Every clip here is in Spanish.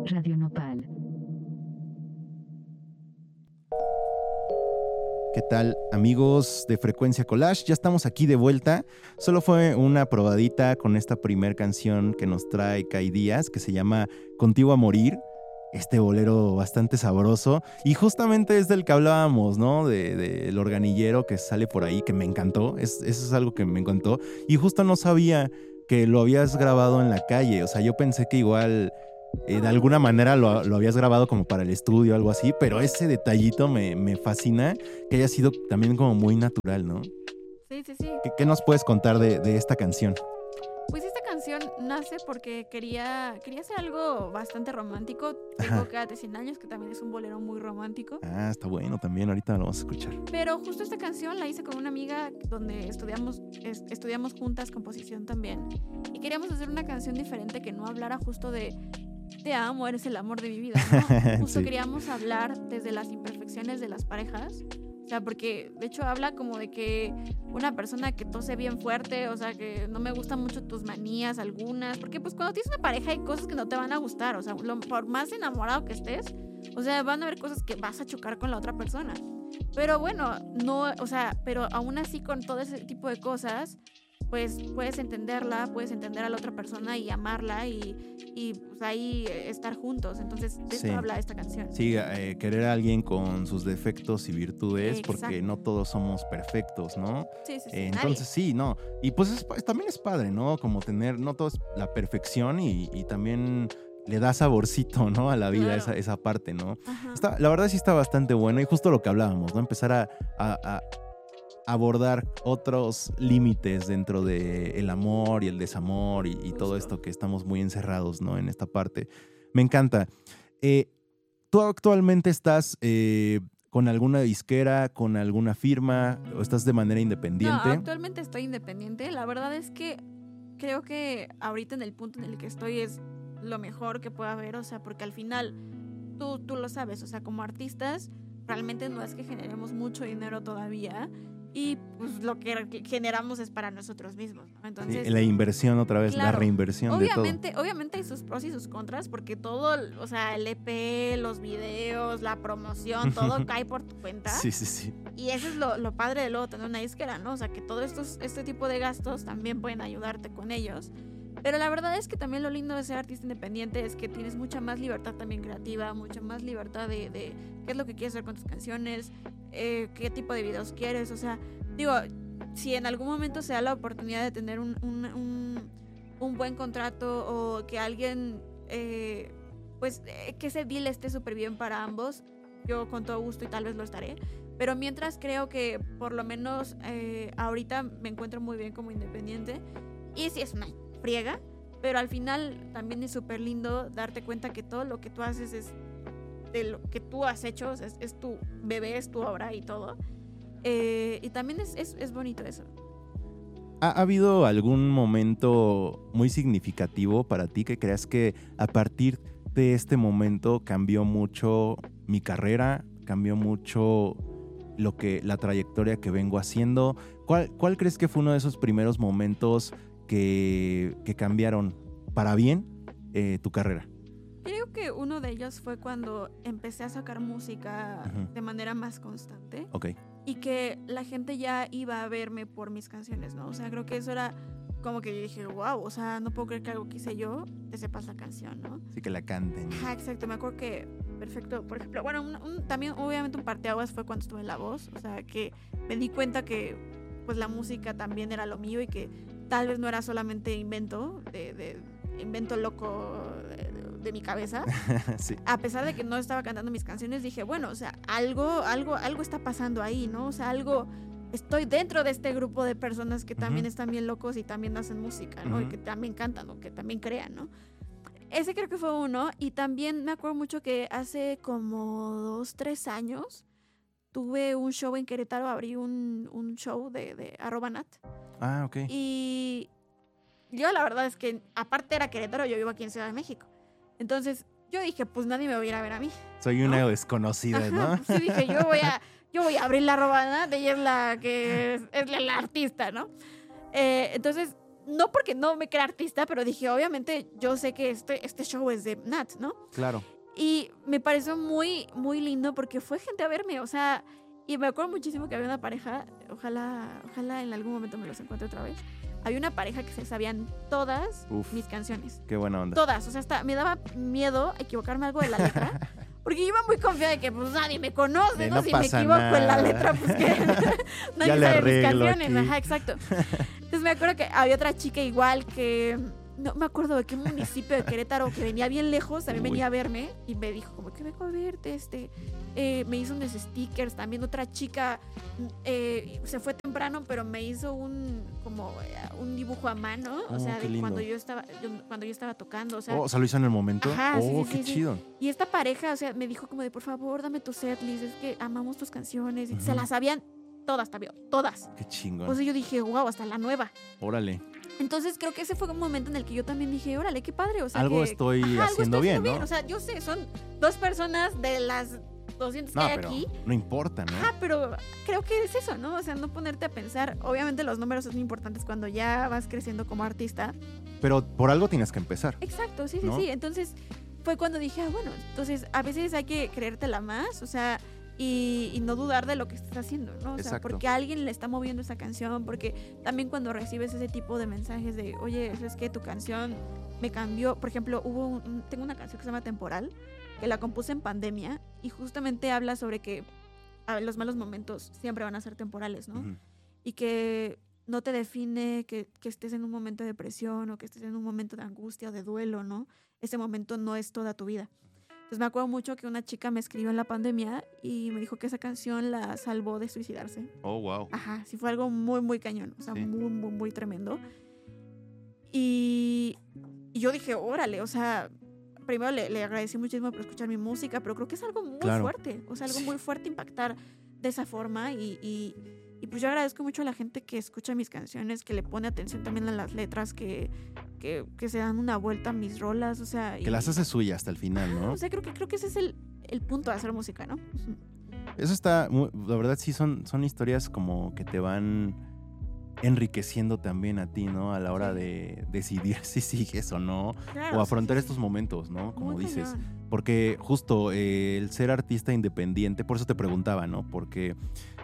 Radio Nopal. ¿Qué tal, amigos de Frecuencia Collage? Ya estamos aquí de vuelta. Solo fue una probadita con esta primer canción que nos trae Kai Díaz, que se llama Contigo a Morir. Este bolero bastante sabroso. Y justamente es del que hablábamos, ¿no? Del organillero que sale por ahí, que me encantó. Eso es algo que me encantó. Y justo no sabía que lo habías grabado en la calle. O sea, yo pensé que igual... de alguna manera lo habías grabado como para el estudio o algo así, pero ese detallito me fascina, que haya sido también como muy natural, ¿no? Sí. ¿Qué nos puedes contar de esta canción? Pues esta canción nace porque quería hacer algo bastante romántico. Ajá. Tengo Quédate 100 años, que también es un bolero muy romántico. Ah, está bueno también, ahorita lo vamos a escuchar. Pero justo esta canción la hice con una amiga donde estudiamos juntas composición también. Y queríamos hacer una canción diferente que no hablara justo de te amo, eres el amor de mi vida, ¿no? Justo Sí. queríamos hablar desde las imperfecciones de las parejas. O sea, porque de hecho habla como de que una persona que tose bien fuerte, o sea, que no me gustan mucho tus manías algunas, porque pues cuando tienes una pareja hay cosas que no te van a gustar, o sea, por más enamorado que estés, o sea, van a haber cosas que vas a chocar con la otra persona. Pero bueno, no, o sea, pero aún así con todo ese tipo de cosas, pues puedes entenderla, puedes entender a la otra persona y amarla y pues ahí estar juntos. Entonces, de Sí. esto habla esta canción. Sí, querer a alguien con sus defectos y virtudes, porque Exacto. no todos somos perfectos, ¿no? Sí, Entonces sí, no. Y pues también es padre, ¿no? Como tener, no todo es la perfección y también le da saborcito, ¿no? A la vida, Claro. esa parte, ¿no? Ajá. La verdad sí está bastante bueno y justo lo que hablábamos, ¿no? Empezar a abordar otros límites dentro del amor y el desamor y todo Justo. esto que estamos muy encerrados, ¿no? En esta parte. Me encanta. ¿Tú actualmente estás con alguna disquera, con alguna firma o estás de manera No, independiente? actualmente estoy independiente. La verdad es que creo que ahorita en el punto en el que estoy es lo mejor que pueda haber, o sea, porque al final tú lo sabes, o sea, como artistas realmente no es que generemos mucho dinero todavía y pues lo que generamos es para nosotros mismos, ¿no? Sí, Entonces, la inversión otra vez, la claro, reinversión de todo. obviamente hay sus pros y sus contras porque todo, o sea, el EP, los videos, la promoción, todo cae por tu cuenta. Sí. Y eso es lo padre de luego tener una disquera, ¿no? O sea, que todo este tipo de gastos también pueden ayudarte con ellos. Pero la verdad es que también lo lindo de ser artista independiente es que tienes mucha más libertad también creativa, mucha más libertad de qué es lo que quieres hacer con tus canciones, qué tipo de videos quieres. O sea, digo, si en algún momento se da la oportunidad de tener un buen contrato o que alguien, que ese deal esté súper bien para ambos, yo con todo gusto y tal vez lo estaré. Pero mientras creo que por lo menos ahorita me encuentro muy bien como independiente. Y sí es una friega, pero al final también es súper lindo darte cuenta que todo lo que tú haces es de lo que tú has hecho, o sea, es tu bebé, es tu obra y todo. Y también es bonito eso. ¿Ha habido algún momento muy significativo para ti que creas que a partir de este momento cambió mucho mi carrera, cambió mucho la trayectoria que vengo haciendo? ¿Cuál crees que fue uno de esos primeros momentos que cambiaron para bien tu carrera? Creo que uno de ellos fue cuando empecé a sacar música de manera más constante. Ok. Y que la gente ya iba a verme por mis canciones, ¿no? O sea, creo que eso era como que yo dije, wow, o sea, no puedo creer que algo que hice yo te sepas la canción, ¿no? Sí, que la canten. Ajá, exacto, me acuerdo que, perfecto, por ejemplo, bueno, también obviamente un parteaguas fue cuando estuve en La Voz, o sea, que me di cuenta que pues la música también era lo mío y que tal vez no era solamente invento, invento loco de mi cabeza. Sí. A pesar de que no estaba cantando mis canciones, dije, bueno, o sea, algo está pasando ahí, ¿no? O sea, estoy dentro de este grupo de personas que también están bien locos y también hacen música, ¿no? Y que también cantan o que también crean, ¿no? Ese creo que fue uno. Y también me acuerdo mucho que hace como 2-3 años tuve un show en Querétaro, abrí un show de @nat. Ah, ok. Y yo la verdad es que aparte era Querétaro, yo vivo aquí en Ciudad de México. Entonces yo dije, pues nadie me va a ir a ver a mí. Soy una desconocida, ¿no? Ajá, pues sí, dije, yo voy a abrir la @nat, ella es la que es la artista, ¿no? Entonces no porque no me crea artista, pero dije, obviamente, yo sé que este show es de Nat, ¿no? Claro. Y me pareció muy, muy lindo porque fue gente a verme, o sea, y me acuerdo muchísimo que había una pareja, ojalá en algún momento me los encuentre otra vez. Había una pareja que se sabían todas mis canciones. Qué buena onda. Todas, o sea, hasta me daba miedo equivocarme algo de la letra. Porque yo iba muy confiada de que pues nadie me conoce, ¿no? Si me equivoco en la letra, pues que nadie sabe mis canciones. Aquí. Ajá, exacto. Entonces me acuerdo que había otra chica igual que... No me acuerdo de qué municipio de Querétaro que venía bien lejos, también venía a verme y me dijo como que vengo a verte, me hizo unos stickers, también otra chica se fue temprano, pero me hizo un dibujo a mano, o sea, de cuando yo estaba tocando, o sea, lo hizo en el momento. Ajá, qué chido. Y esta pareja, o sea, me dijo como de por favor, dame tu setlist, es que amamos tus canciones, y se las sabían todas, todas. Qué chingón. Entonces yo dije, wow, hasta la nueva. Órale. Entonces creo que ese fue un momento en el que yo también dije, órale, qué padre, o sea, algo estoy haciendo bien, ¿no? O sea, yo sé, son 2 personas de las 200 que hay aquí. No importa, ¿no? Pero creo que es eso, ¿no? O sea, no ponerte a pensar, obviamente los números son importantes cuando ya vas creciendo como artista. Pero por algo tienes que empezar. Exacto, sí, ¿no? sí. Entonces fue cuando dije, bueno, entonces a veces hay que creértela más, o sea... Y no dudar de lo que estás haciendo, ¿no? O sea, porque a alguien le está moviendo esa canción, porque también cuando recibes ese tipo de mensajes de, oye, es que tu canción me cambió. Por ejemplo, tengo una canción que se llama Temporal, que la compuse en pandemia, y justamente habla sobre que los malos momentos siempre van a ser temporales, ¿no? Uh-huh. Y que no te define que estés en un momento de depresión o que estés en un momento de angustia o de duelo, ¿no? Ese momento no es toda tu vida. Entonces me acuerdo mucho que una chica me escribió en la pandemia y me dijo que esa canción la salvó de suicidarse. Oh, wow. Ajá, sí fue algo muy, muy cañón, o sea, muy, muy, muy tremendo. Y yo dije, órale, o sea, primero le agradecí muchísimo por escuchar mi música, pero creo que es algo muy fuerte, o sea, algo muy fuerte impactar de esa forma y pues yo agradezco mucho a la gente que escucha mis canciones, que le pone atención también a las letras, que se dan una vuelta a mis rolas, o sea... Que las hace suya hasta el final, ¿no? O sea, creo que ese es el punto de hacer música, ¿no? Eso está... la verdad sí son historias como que te van enriqueciendo también a ti, ¿no? A la hora de decidir si sigues o no, claro, o afrontar estos momentos, ¿no? Como muy dices. Cañón. Porque justo el ser artista independiente, por eso te preguntaba, ¿no? Porque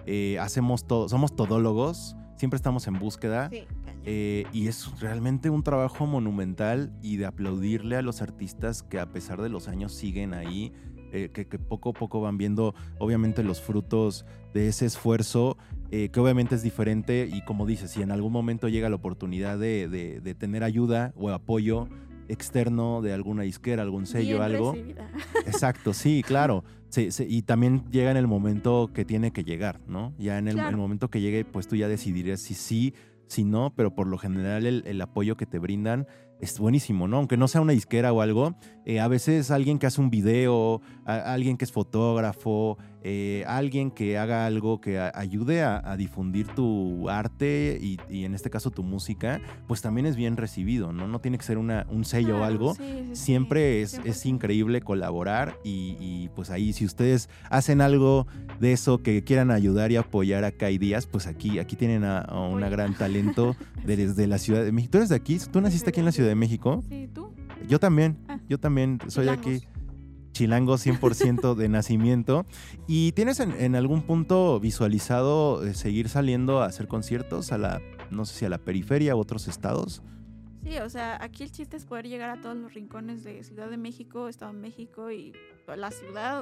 somos todólogos, siempre estamos en búsqueda. Sí. Y es realmente un trabajo monumental y de aplaudirle a los artistas que a pesar de los años siguen ahí, que poco a poco van viendo obviamente los frutos de ese esfuerzo, que obviamente es diferente y como dices, si en algún momento llega la oportunidad de tener ayuda o apoyo externo de alguna disquera, algún sello, algo. Exacto, sí, claro. Y también llega en el momento que tiene que llegar, ¿no? Ya en el momento que llegue, pues tú ya decidirás si sí, si no, pero por lo general el apoyo que te brindan es buenísimo, ¿no? Aunque no sea una disquera o algo, a veces alguien que hace un video, alguien que es fotógrafo, alguien que haga algo que ayude a difundir tu arte y en este caso tu música, pues también es bien recibido, ¿no? No tiene que ser un sello o algo. Sí, siempre es increíble colaborar y pues ahí si ustedes hacen algo de eso que quieran ayudar y apoyar a Kai Díaz, pues aquí tienen a una gran talento desde la Ciudad de México. ¿Tú eres de aquí? ¿Tú naciste aquí en la Ciudad de México? Sí, ¿tú? Yo también soy de aquí. Chilango 100% de nacimiento. ¿Y tienes en algún punto visualizado seguir saliendo a hacer conciertos no sé si a la periferia u otros estados? Sí, o sea, aquí el chiste es poder llegar a todos los rincones de Ciudad de México, Estado de México y la ciudad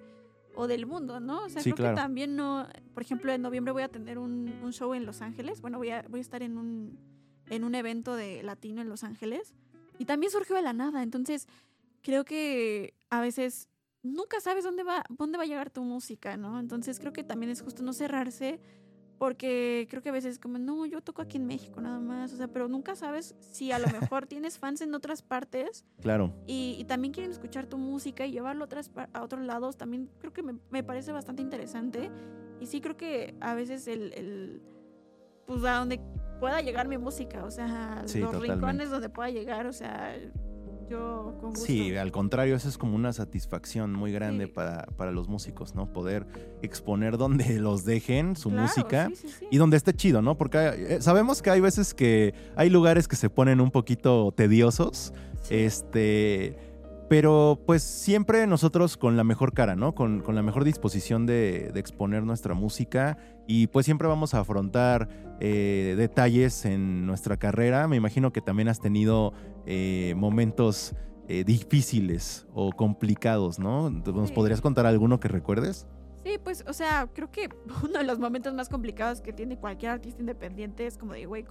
o del mundo, ¿no? O sea, sí, creo que también no... Por ejemplo, en noviembre voy a tener un show en Los Ángeles. Bueno, voy a estar en un evento de latino en Los Ángeles. Y también surgió de la nada. Entonces, creo que a veces nunca sabes dónde va a llegar tu música, ¿no? Entonces, creo que también es justo no cerrarse, porque creo que a veces como, no, yo toco aquí en México nada más, o sea, pero nunca sabes si a lo mejor tienes fans en otras partes. Claro. Y también quieren escuchar tu música y llevarlo a otros lados. También creo que me parece bastante interesante. Y sí creo que a veces pues a donde pueda llegar mi música, o sea, sí, los totalmente. Rincones donde pueda llegar, o sea, yo con gusto. Sí, al contrario, eso es como una satisfacción muy grande Sí. para los músicos, ¿no? Poder exponer donde los dejen su Claro, música sí. y donde esté chido, ¿no? Porque sabemos que hay veces que hay lugares que se ponen un poquito tediosos, Sí. pero pues siempre nosotros con la mejor cara, ¿no? Con la mejor disposición de exponer nuestra música y pues siempre vamos a afrontar detalles en nuestra carrera. Me imagino que también has tenido momentos difíciles o complicados, ¿no? ¿Nos Sí. podrías contar alguno que recuerdes? Sí, pues, o sea, creo que uno de los momentos más complicados que tiene cualquier artista independiente es como de, güey,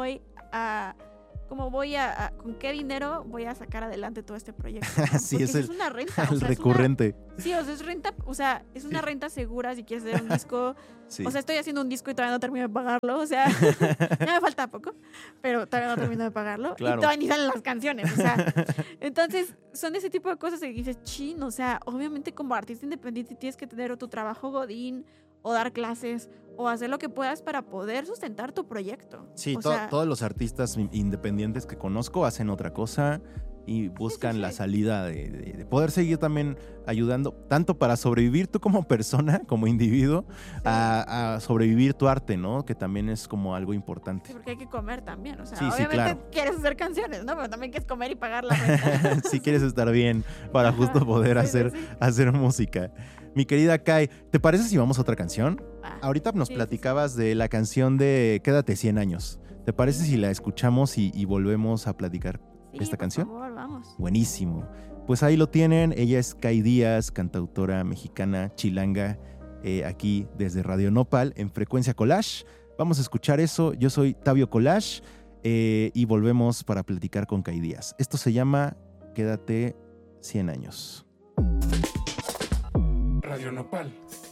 con qué dinero voy a sacar adelante todo este proyecto? ¿No? Sí, Porque es sí el, es una renta. el recurrente. Sí, o sea, es renta, o sea, es una renta segura si quieres hacer un disco. Sí. O sea, estoy haciendo un disco y todavía no termino de pagarlo, o sea, ya me falta poco, pero todavía no termino de pagarlo. Claro. Y todavía ni salen las canciones, o sea. Entonces, son ese tipo de cosas que dices, chin, o sea, obviamente como artista independiente tienes que tener o tu trabajo godín, o dar clases, o hacer lo que puedas para poder sustentar tu proyecto. Sí, O sea, todos los artistas independientes que conozco hacen otra cosa y buscan sí. la salida de poder seguir también ayudando, tanto para sobrevivir tú como persona, como individuo, sí. a sobrevivir tu arte, ¿no? Que también es como algo importante. Sí, porque hay que comer también, o sea, Sí, sí, obviamente claro. quieres hacer canciones, ¿no? Pero también quieres comer y pagar la renta. Si quieres estar bien para justo poder Sí. hacer música. Mi querida Kai, ¿te parece si vamos a otra canción? Ah, Ahorita nos sí. platicabas de la canción de Quédate 100 años. ¿Te parece si la escuchamos y volvemos a platicar Sí, esta por canción? favor, vamos. Buenísimo. Pues ahí lo tienen. Ella es Kai Díaz, cantautora mexicana, chilanga, aquí desde Radio Nopal en Frecuencia Collage. Vamos a escuchar eso. Yo soy Tabio Collage y volvemos para platicar con Kai Díaz. Esto se llama Quédate 100 años. Radio Nopal.